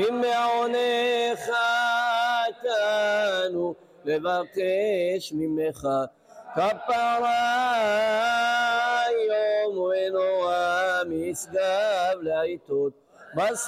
ממעונך אתנו לבקש ממך כפרה יום ונורא משגב לעיתות